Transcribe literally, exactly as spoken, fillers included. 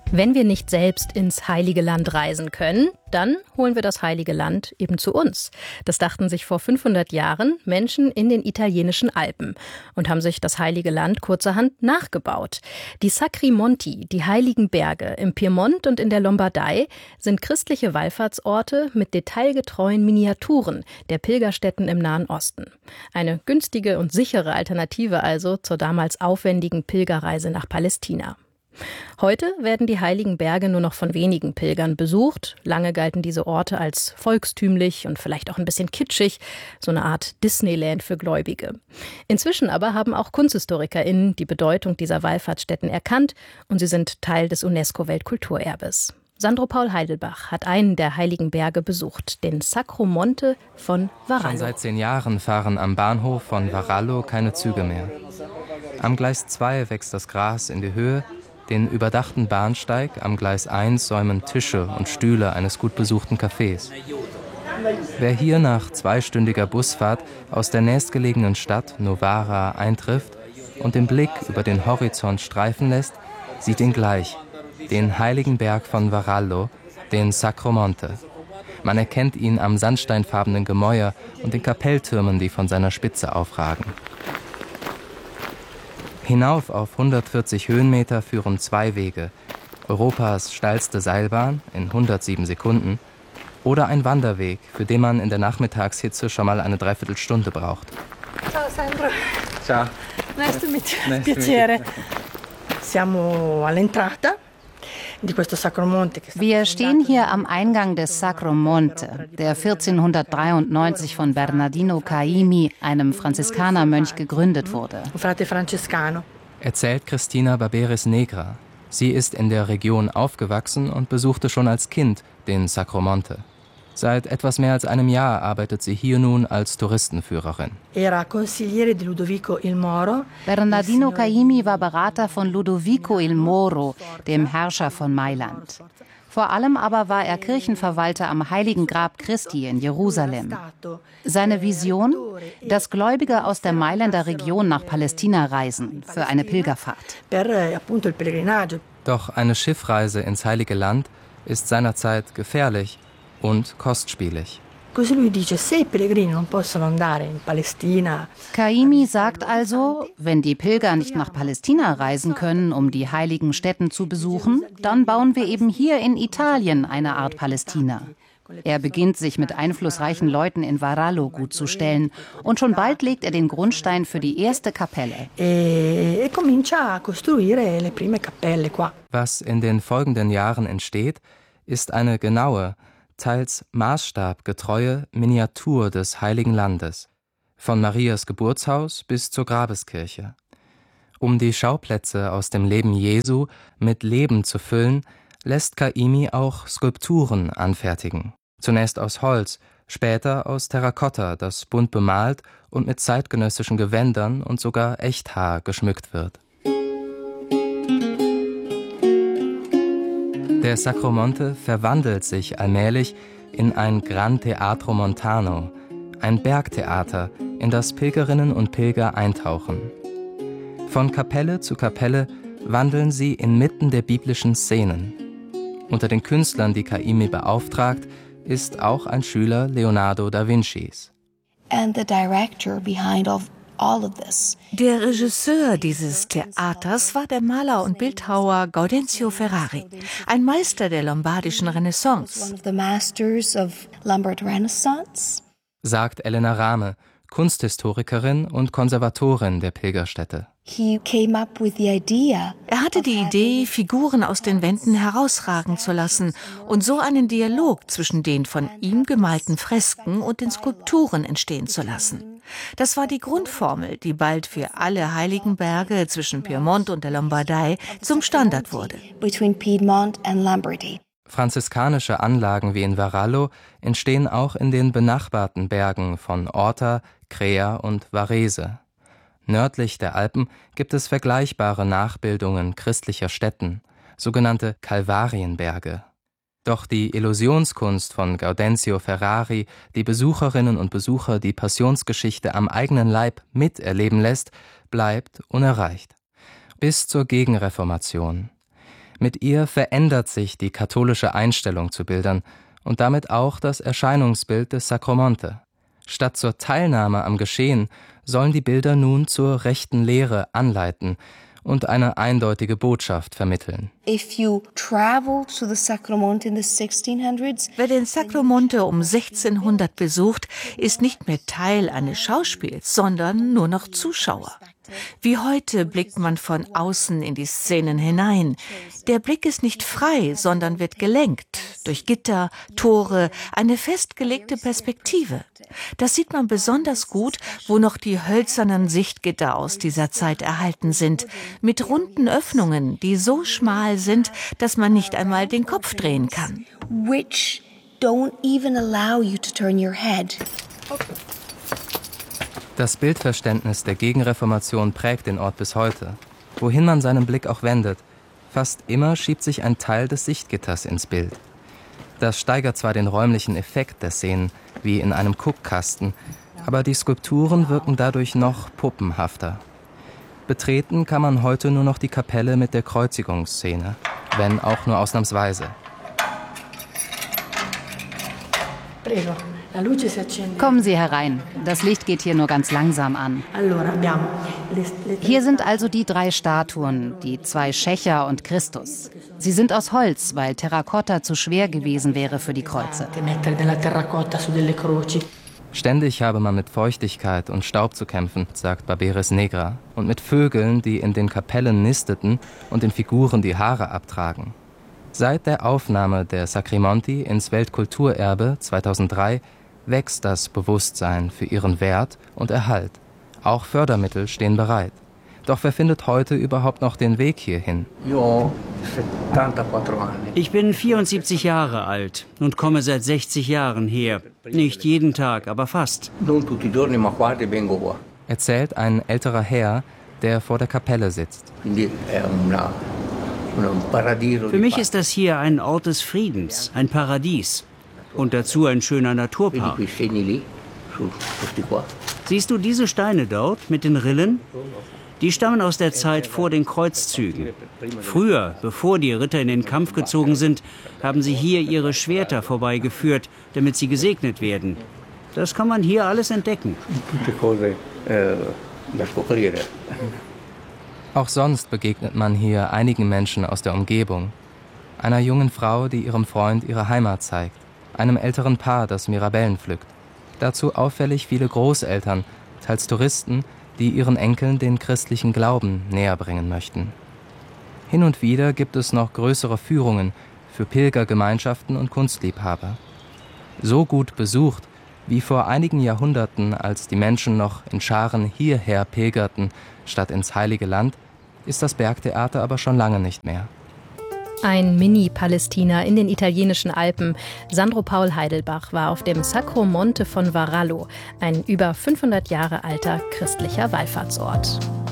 Wenn wir nicht selbst ins Heilige Land reisen können, dann holen wir das Heilige Land eben zu uns. Das dachten sich vor fünfhundert Jahren Menschen in den italienischen Alpen und haben sich das Heilige Land kurzerhand nachgebaut. Die Sacri Monti, die Heiligen Berge im Piemont und in der Lombardei, sind christliche Wallfahrtsorte mit detailgetreuen Miniaturen der Pilgerstätten im Nahen Osten. Eine günstige und sichere Alternative also zur damals aufwendigen Pilgerreise nach Palästina. Heute werden die Heiligen Berge nur noch von wenigen Pilgern besucht. Lange galten diese Orte als volkstümlich und vielleicht auch ein bisschen kitschig, so eine Art Disneyland für Gläubige. Inzwischen aber haben auch KunsthistorikerInnen die Bedeutung dieser Wallfahrtsstätten erkannt und sie sind Teil des UNESCO-Weltkulturerbes. Sandro Paul Heidelbach hat einen der Heiligen Berge besucht, den Sacro Monte von Varallo. Schon seit zehn Jahren fahren am Bahnhof von Varallo keine Züge mehr. Am Gleis zwei wächst das Gras in die Höhe. Den überdachten Bahnsteig am Gleis eins säumen Tische und Stühle eines gut besuchten Cafés. Wer hier nach zweistündiger Busfahrt aus der nächstgelegenen Stadt Novara eintrifft und den Blick über den Horizont streifen lässt, sieht ihn gleich, den Heiligen Berg von Varallo, den Sacro Monte. Man erkennt ihn am sandsteinfarbenen Gemäuer und den Kapelltürmen, die von seiner Spitze aufragen. Hinauf auf hundertvierzig Höhenmeter führen zwei Wege, Europas steilste Seilbahn in hundertsieben Sekunden oder ein Wanderweg, für den man in der Nachmittagshitze schon mal eine Dreiviertelstunde braucht. Ciao Sandro. Ciao. Nice to meet you. Nice Piacere. Siamo all'entrata. Wir stehen hier am Eingang des Sacro Monte, der vierzehnhundertdreiundneunzig von Bernardino Caimi, einem Franziskanermönch, gegründet wurde. Erzählt Cristina Barberis Negra. Sie ist in der Region aufgewachsen und besuchte schon als Kind den Sacro Monte. Seit etwas mehr als einem Jahr arbeitet sie hier nun als Touristenführerin. Bernardino Caimi war Berater von Ludovico il Moro, dem Herrscher von Mailand. Vor allem aber war er Kirchenverwalter am Heiligen Grab Christi in Jerusalem. Seine Vision? Dass Gläubige aus der Mailänder Region nach Palästina reisen für eine Pilgerfahrt. Doch eine Schiffreise ins Heilige Land ist seinerzeit gefährlich und kostspielig. Caimi sagt also, wenn die Pilger nicht nach Palästina reisen können, um die heiligen Stätten zu besuchen, dann bauen wir eben hier in Italien eine Art Palästina. Er beginnt, sich mit einflussreichen Leuten in Varallo gut zu stellen. Und schon bald legt er den Grundstein für die erste Kapelle. Was in den folgenden Jahren entsteht, ist eine genaue, teils maßstabgetreue Miniatur des Heiligen Landes, von Marias Geburtshaus bis zur Grabeskirche. Um die Schauplätze aus dem Leben Jesu mit Leben zu füllen, lässt Caimi auch Skulpturen anfertigen. Zunächst aus Holz, später aus Terrakotta, das bunt bemalt und mit zeitgenössischen Gewändern und sogar Echthaar geschmückt wird. Der Sacro Monte verwandelt sich allmählich in ein Gran Teatro Montano, ein Bergtheater, in das Pilgerinnen und Pilger eintauchen. Von Kapelle zu Kapelle wandeln sie inmitten der biblischen Szenen. Unter den Künstlern, die Caimi beauftragt, ist auch ein Schüler Leonardo da Vincis. And the director behind of all of this. Der Regisseur dieses Theaters war der Maler und Bildhauer Gaudenzio Ferrari, ein Meister der lombardischen Renaissance. One of the masters of Lombard Renaissance. Sagt Elena Rahme, Kunsthistorikerin und Konservatorin der Pilgerstätte. He came up with the idea. Er hatte die Idee, Figuren aus den Wänden herausragen zu lassen und so einen Dialog zwischen den von ihm gemalten Fresken und den Skulpturen entstehen zu lassen. Das war die Grundformel, die bald für alle Heiligen Berge zwischen Piemont und der Lombardei zum Standard wurde. Between Piedmont and Lombardy. Franziskanische Anlagen wie in Varallo entstehen auch in den benachbarten Bergen von Orta, Crea und Varese. Nördlich der Alpen gibt es vergleichbare Nachbildungen christlicher Stätten, sogenannte Kalvarienberge. Doch die Illusionskunst von Gaudenzio Ferrari, die Besucherinnen und Besucher die Passionsgeschichte am eigenen Leib miterleben lässt, bleibt unerreicht. Bis zur Gegenreformation. Mit ihr verändert sich die katholische Einstellung zu Bildern und damit auch das Erscheinungsbild des Sacromonte. Statt zur Teilnahme am Geschehen sollen die Bilder nun zur rechten Lehre anleiten und eine eindeutige Botschaft vermitteln. If you travel to the Sacromonte in the sixteen hundreds, Wer den Sacromonte um sechzehnhundert besucht, ist nicht mehr Teil eines Schauspiels, sondern nur noch Zuschauer. Wie heute blickt man von außen in die Szenen hinein. Der Blick ist nicht frei, sondern wird gelenkt durch Gitter, Tore, eine festgelegte Perspektive. Das sieht man besonders gut, wo noch die hölzernen Sichtgitter aus dieser Zeit erhalten sind, mit runden Öffnungen, die so schmal sind, dass man nicht einmal den Kopf drehen kann. which don't even allow you to turn your head. Das Bildverständnis der Gegenreformation prägt den Ort bis heute. Wohin man seinen Blick auch wendet, fast immer schiebt sich ein Teil des Sichtgitters ins Bild. Das steigert zwar den räumlichen Effekt der Szenen, wie in einem Guckkasten, aber die Skulpturen wirken dadurch noch puppenhafter. Betreten kann man heute nur noch die Kapelle mit der Kreuzigungsszene, wenn auch nur ausnahmsweise. Prego. La luce si accende. Kommen Sie herein. Das Licht geht hier nur ganz langsam an. Allora abbiamo le, le Hier sind also die drei Statuen, die zwei Schächer und Christus. Sie sind aus Holz, weil Terrakotta zu schwer gewesen wäre für die Kreuze. mettere della terracotta su delle croci. Ständig habe man mit Feuchtigkeit und Staub zu kämpfen, sagt Barberis Negra, und mit Vögeln, die in den Kapellen nisteten und den Figuren die Haare abtragen. Seit der Aufnahme der Sacromonti ins Weltkulturerbe zweitausenddrei wächst das Bewusstsein für ihren Wert und Erhalt. Auch Fördermittel stehen bereit. Doch wer findet heute überhaupt noch den Weg hierhin? Ich bin vierundsiebzig Jahre alt und komme seit sechzig Jahren her. Nicht jeden Tag, aber fast. Erzählt ein älterer Herr, der vor der Kapelle sitzt. Für mich ist das hier ein Ort des Friedens, ein Paradies. Und dazu ein schöner Naturpark. Siehst du diese Steine dort mit den Rillen? Die stammen aus der Zeit vor den Kreuzzügen. Früher, bevor die Ritter in den Kampf gezogen sind, haben sie hier ihre Schwerter vorbeigeführt, damit sie gesegnet werden. Das kann man hier alles entdecken. Auch sonst begegnet man hier einigen Menschen aus der Umgebung. Einer jungen Frau, die ihrem Freund ihre Heimat zeigt. Einem älteren Paar, das Mirabellen pflückt. Dazu auffällig viele Großeltern, teils Touristen, die ihren Enkeln den christlichen Glauben näher bringen möchten. Hin und wieder gibt es noch größere Führungen für Pilgergemeinschaften und Kunstliebhaber. So gut besucht wie vor einigen Jahrhunderten, als die Menschen noch in Scharen hierher pilgerten, statt ins Heilige Land, ist das Bergtheater aber schon lange nicht mehr. Ein Mini-Palästina in den italienischen Alpen. Sandro Paul Heidelbach war auf dem Sacromonte von Varallo, ein über fünfhundert Jahre alter christlicher Wallfahrtsort.